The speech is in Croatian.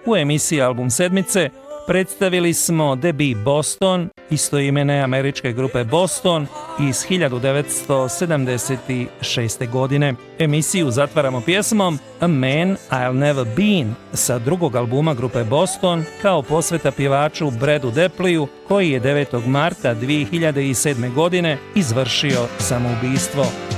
U emisiji Album sedmice predstavili smo debut Boston, istoimene američke grupe Boston iz 1976. godine. Emisiju zatvaramo pjesmom A Man I'll Never Been sa drugog albuma grupe Boston kao posveta pjevaču Bradu Depleyu koji je 9. marta 2007. godine izvršio samoubistvo.